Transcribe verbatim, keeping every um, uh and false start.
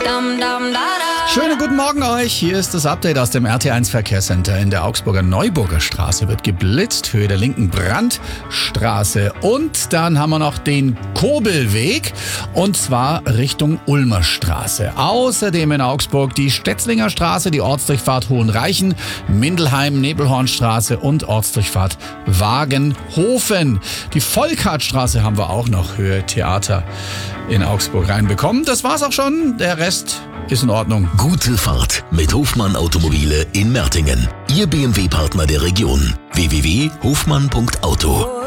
Schönen guten Morgen euch. Hier ist das Update aus dem R T eins Verkehrscenter. In der Augsburger Neuburger Straße wird geblitzt, Höhe der linken Brandstraße. Und dann haben wir noch den Kobelweg, und zwar Richtung Ulmer Straße. Außerdem in Augsburg die Stetzlinger Straße, die Ortsdurchfahrt Hohenreichen, Mindelheim, Nebelhornstraße und Ortsdurchfahrt Wagenhofen. Die Volkhartstraße haben wir auch noch, Höhe Theater in Augsburg reinbekommen. Das war's auch schon. Der Rest ist in Ordnung. Gute Fahrt mit Hofmann Automobile in Mertingen. Ihr B M W-Partner der Region. w w w punkt hofmann punkt auto.